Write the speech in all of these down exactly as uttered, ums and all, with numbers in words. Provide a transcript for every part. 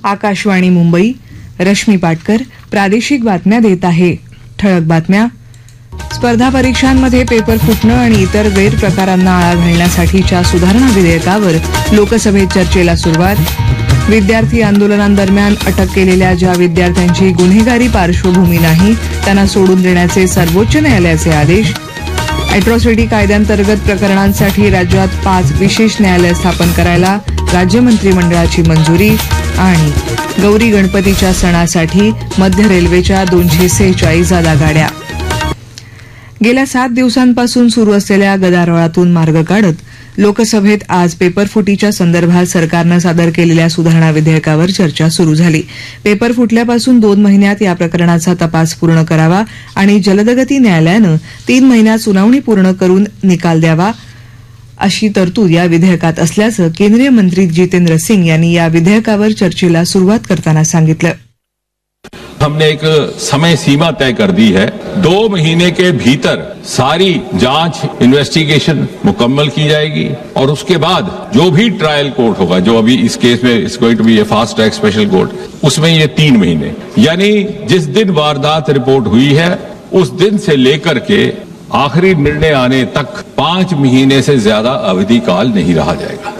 आकाशवाणी मुंबई. रश्मी पाटकर प्रादेशिक बातम्या देत आहे. ठळक बातम्या. स्पर्धा परीक्षांमध्ये पेपर फुटणं आणि इतर गैरप्रकारांना आळा घालण्यासाठीच्या सुधारणा विधेयकावर लोकसभेत चर्चेला सुरुवात. विद्यार्थी आंदोलनांदरम्यान अटक केलेल्या ज्या विद्यार्थ्यांची गुन्हेगारी पार्श्वभूमी नाही त्यांना सोडून देण्याचे सर्वोच्च न्यायालयाचे आदेश. अॅट्रॉसिटी कायद्यांतर्गत प्रकरणांसाठी राज्यात पाच विशेष न्यायालय स्थापन करायला राज्य मंत्रिमंडळाची मंजुरी. आणि गौरी गणपतीच्या सणासाठी मध्य रेल्वेच्या दोनशे सेहेचाळीस जादा गाड्या. गेल्या सात दिवसांपासून सुरू असलेल्या गदारोळातून मार्ग काढत लोकसभेत आज पेपरफुटीच्या संदर्भात सरकारनं सादर केलेल्या सुधारणा विधेयकावर चर्चा सुरू झाली. पेपर फुटल्यापासून दोन महिन्यात या प्रकरणाचा तपास पूर्ण करावा आणि जलदगती न्यायालयानं तीन महिन्यात सुनावणी पूर्ण करून निकाल द्यावा अशी तरतूद या विधेयकात असल्याचं केंद्रीय मंत्री जितेंद्र सिंग यांनी या विधेयकावर चर्चेला सुरुवात करताना सांगितलं. हमने एक समय सीमा तय कर दी है. दो महीने के भीतर सारी जांच इन्वेस्टिगेशन मुकम्मल की जाएगी और उसके बाद जो भी ट्रायल कोर्ट होगा, जो अभी इस केस में it's going to be A fast track special court, उसमें ये तीन महीने यानी जिस दिन वारदात रिपोर्ट हुई है उस दिन से लेकर के आखिरी निर्णय आने तक पांच महीने से ज्यादा अवधि काल नहीं रहा जाएगा.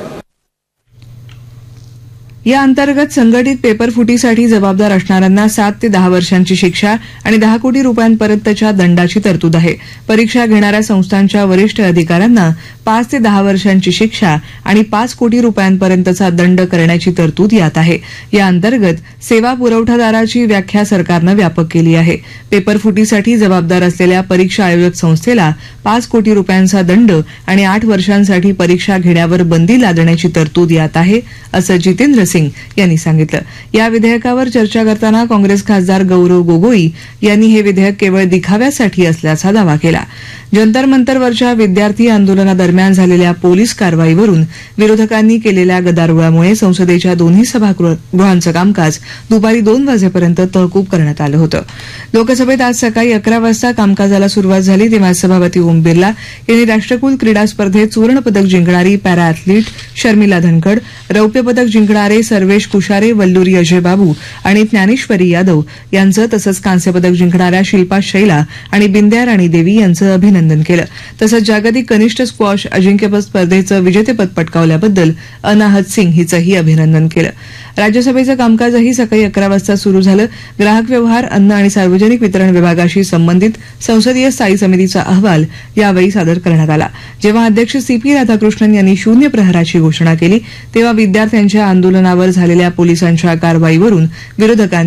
या अंतर्गत संघटित पेपरफुटीसाठी जबाबदार असणाऱ्यांना सात ते दहा वर्षांची शिक्षा आणि दहा कोटी रुपयांपर्यंतच्या दंडाची तरतूद आहे. परीक्षा घेणाऱ्या संस्थांच्या वरिष्ठ अधिकाऱ्यांना पाच ते दहा वर्षांची शिक्षा आणि पाच कोटी रुपयांपर्यंतचा दंड करण्याची तरतूद यात आहे. या अंतर्गत सेवा पुरवठादाराची व्याख्या सरकारनं व्यापक केली आहे. पेपरफुटीसाठी जबाबदार असलेल्या परीक्षा आयोजक संस्थेला पाच कोटी रुपयांचा दंड आणि आठ वर्षांसाठी परीक्षा घेण्यावर बंदी लादण्याची तरतूद यात आहे असं जितेंद्र सिंग यांनी सांगितलं. या विधेयकावर चर्चा करताना काँग्रेस खासदार गौरव गोगोई यांनी हे विधेयक केवळ दिखाव्यासाठी असल्याचा दावा केला. जंतर मंतरवरच्या विद्यार्थी आंदोलनादरम्यान झालेल्या पोलीस कारवाईवरून विरोधकांनी केलेल्या गदारोळामुळे संसदेच्या दोन्ही सभागृहांचं कामकाज दुपारी दोन वाजेपर्यंत तहकूब करण्यात आलं होतं. लोकसभेत आज सकाळी अकरा वाजता कामकाजाला सुरुवात झाली तेव्हा सभापती ओम बिर्ला यांनी राष्ट्रकुल क्रीडा स्पर्धेत सुवर्णपदक जिंकणारी पॅरा अॅथलीट शर्मिला धनखड, रौप्य पदक जिंकणारे सर्वेश कुशारे, वल्लुरी अजय बाबू आणि ज्ञानेश्वरी यादव यांचं तसंच कांस्य पदक जिंकणाऱ्या शिल्पा शैला आणि बिंद्या राणी देवी यांचं अभिनंदन केलं. तसंच जागतिक कनिष्ठ स्क्वॉश अजिंक्यपद स्पर्धेचं विजेतेपद पटकावल्याबद्दल अनाहत सिंग हिचंही अभिनंदन केलं. राज्यसभेचं कामकाजही सकाळी अकरा वाजता सुरू झालं. ग्राहक व्यवहार, अन्न आणि सार्वजनिक वितरण विभागाशी संबंधित संसदीय स्थायी समितीचा अहवाल यावेळी सादर करण्यात आला. जेव्हा अध्यक्ष सी पी राधाकृष्णन यांनी शून्य प्रहराची घोषणा केली तेव्हा विद्यार्थ्यांच्या आंदोलनावर झालेल्या पोलिसांच्या कारवाईवरून विरोधकांनी